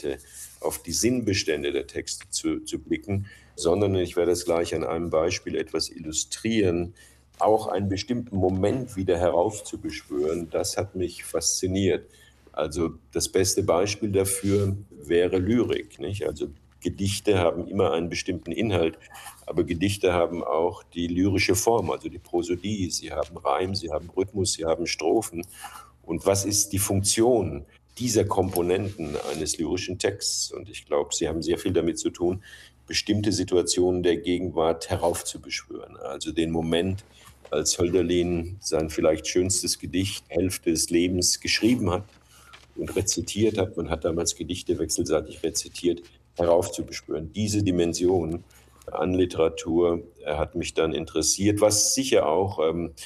Inhalte, auf die Sinnbestände der Texte zu blicken, sondern ich werde es gleich an einem Beispiel etwas illustrieren, auch einen bestimmten Moment wieder heraufzubeschwören, das hat mich fasziniert. Also das beste Beispiel dafür wäre Lyrik, nicht? Also Gedichte haben immer einen bestimmten Inhalt, aber Gedichte haben auch die lyrische Form, also die Prosodie. Sie haben Reim, sie haben Rhythmus, sie haben Strophen. Und was ist die Funktion dieser Komponenten eines lyrischen Texts? Und ich glaube, sie haben sehr viel damit zu tun, bestimmte Situationen der Gegenwart heraufzubeschwören. Also den Moment, als Hölderlin sein vielleicht schönstes Gedicht, Hälfte des Lebens, geschrieben hat und rezitiert hat, man hat damals Gedichte wechselseitig rezitiert, heraufzubeschwören. Diese Dimension an Literatur hat mich dann interessiert, was sicher auch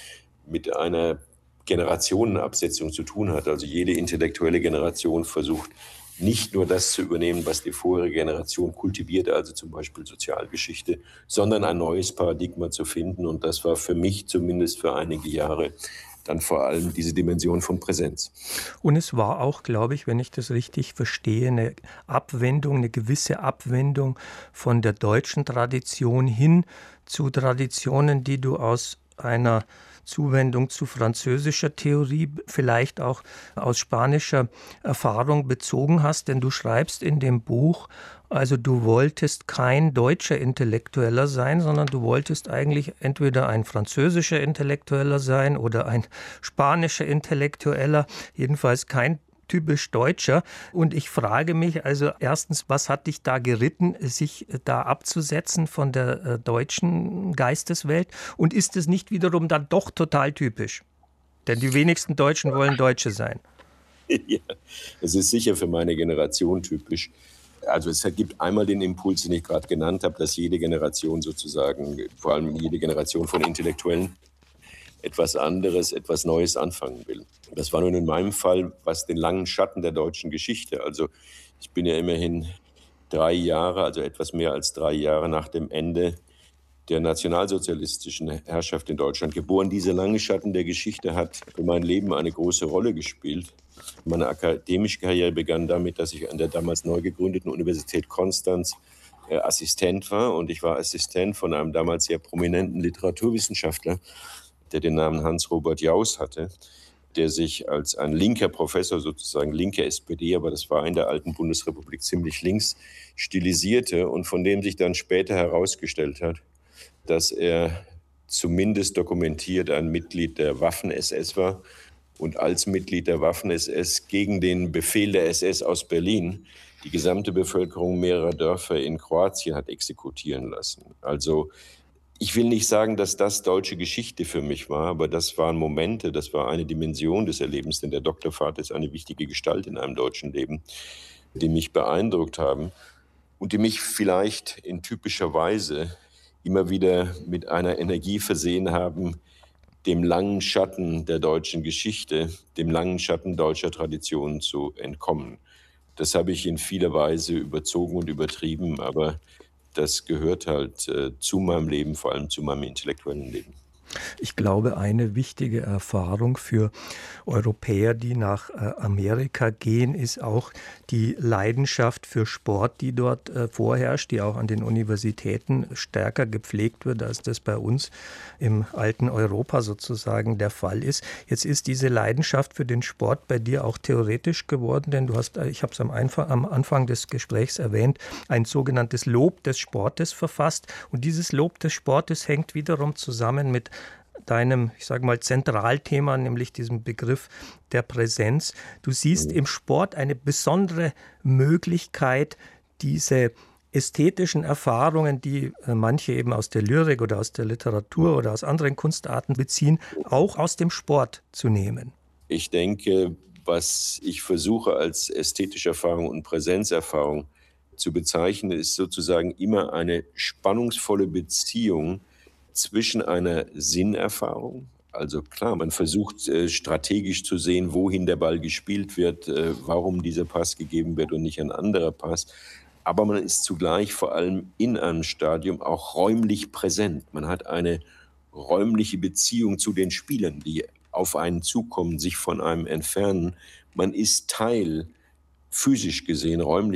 mit einer Generationenabsetzung zu tun hat. Also jede intellektuelle Generation versucht nicht nur das zu übernehmen, was die vorherige Generation kultivierte, also zum Beispiel Sozialgeschichte, sondern ein neues Paradigma zu finden. Und das war für mich zumindest für einige Jahre dann vor allem diese Dimension von Präsenz. Und es war auch, glaube ich, wenn ich das richtig verstehe, eine Abwendung, eine gewisse Abwendung von der deutschen Tradition hin zu Traditionen, die du aus einer Zuwendung zu französischer Theorie, vielleicht auch aus spanischer Erfahrung bezogen hast. Denn du schreibst in dem Buch, also du wolltest kein deutscher Intellektueller sein, sondern du wolltest eigentlich entweder ein französischer Intellektueller sein oder ein spanischer Intellektueller, jedenfalls kein typisch Deutscher. Und ich frage mich also erstens, was hat dich da geritten, sich da abzusetzen von der deutschen Geisteswelt? Und ist es nicht wiederum dann doch total typisch? Denn die wenigsten Deutschen wollen Deutsche sein. Ja, es ist sicher für meine Generation typisch. Also es gibt einmal den Impuls, den ich gerade genannt habe, dass jede Generation sozusagen, vor allem jede Generation von Intellektuellen, etwas anderes, etwas Neues anfangen will. Das war nun in meinem Fall, was den langen Schatten der deutschen Geschichte. Also ich bin ja immerhin 3 Jahre, also etwas mehr als 3 Jahre nach dem Ende der nationalsozialistischen Herrschaft in Deutschland geboren. Dieser lange Schatten der Geschichte hat für mein Leben eine große Rolle gespielt. Meine akademische Karriere begann damit, dass ich an der damals neu gegründeten Universität Konstanz Assistent war. Und ich war Assistent von einem damals sehr prominenten Literaturwissenschaftler, der den Namen Hans-Robert Jauss hatte, der sich als ein linker Professor, sozusagen linke SPD, aber das war in der alten Bundesrepublik ziemlich links, stilisierte und von dem sich dann später herausgestellt hat, dass er zumindest dokumentiert ein Mitglied der Waffen-SS war und als Mitglied der Waffen-SS gegen den Befehl der SS aus Berlin die gesamte Bevölkerung mehrerer Dörfer in Kroatien hat exekutieren lassen. Also ich will nicht sagen, dass das deutsche Geschichte für mich war, aber das waren Momente, das war eine Dimension des Erlebens, denn der Doktorvater ist eine wichtige Gestalt in einem deutschen Leben, die mich beeindruckt haben und die mich vielleicht in typischer Weise immer wieder mit einer Energie versehen haben, dem langen Schatten der deutschen Geschichte, dem langen Schatten deutscher Traditionen zu entkommen. Das habe ich in vieler Weise überzogen und übertrieben, aber das gehört halt zu meinem Leben, vor allem zu meinem intellektuellen Leben. Ich glaube, eine wichtige Erfahrung für Europäer, die nach Amerika gehen, ist auch die Leidenschaft für Sport, die dort vorherrscht, die auch an den Universitäten stärker gepflegt wird, als das bei uns im alten Europa sozusagen der Fall ist. Jetzt ist diese Leidenschaft für den Sport bei dir auch theoretisch geworden, denn du hast, ich habe es am Anfang des Gesprächs erwähnt, ein sogenanntes Lob des Sportes verfasst. Und dieses Lob des Sportes hängt wiederum zusammen mit deinem, ich sage mal, Zentralthema, nämlich diesem Begriff der Präsenz. Du siehst im Sport eine besondere Möglichkeit, diese ästhetischen Erfahrungen, die manche eben aus der Lyrik oder aus der Literatur oder aus anderen Kunstarten beziehen, auch aus dem Sport zu nehmen. Ich denke, was ich versuche als ästhetische Erfahrung und Präsenzerfahrung zu bezeichnen, ist sozusagen immer eine spannungsvolle Beziehung zwischen einer Sinnerfahrung, also klar, man versucht strategisch zu sehen, wohin der Ball gespielt wird, warum dieser Pass gegeben wird und nicht ein anderer Pass. Aber man ist zugleich vor allem in einem Stadium auch räumlich präsent. Man hat eine räumliche Beziehung zu den Spielern, die auf einen zukommen, sich von einem entfernen. Man ist Teil, physisch gesehen, räumlich